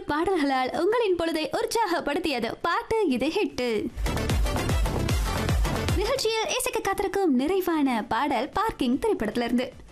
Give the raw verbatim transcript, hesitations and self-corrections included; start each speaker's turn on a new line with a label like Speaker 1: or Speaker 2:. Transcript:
Speaker 1: பாடல்களால் உங்களின் பொழுதை உற்சாகப்படுத்தியது பாட்டு இது ஹிட்டு. நிகழ்ச்சியில் இசைக்க காத்திருக்கும் நிறைவான பாடல் பார்க்கிங் திரைப்படத்திலிருந்து.